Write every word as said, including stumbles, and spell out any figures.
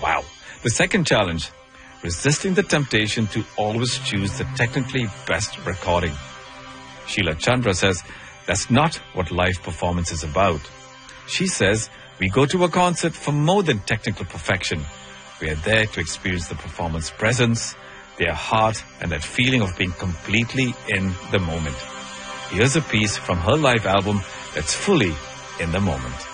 Wow. The second challenge, resisting the temptation to always choose the technically best recording. Sheila Chandra says that's not what live performance is about. She says we go to a concert for more than technical perfection. We are there to experience the performance presence, their heart, and that feeling of being completely in the moment. Here's a piece from her live album that's fully in the moment.